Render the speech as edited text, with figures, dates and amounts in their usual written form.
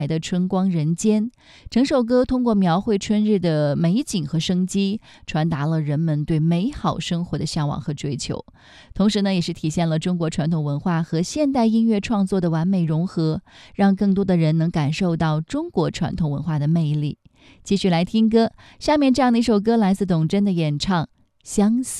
的春光人间。整首歌通过描绘春日的美景和生机，传达了人们对美好生活的向往和追求。同时呢，也是体现了中国传统文化和现代音乐创作的完美融合，让更多的人能感受到中国传统文化的魅力。继续来听歌，下面这样的一首歌来自董贞的演唱《相思》。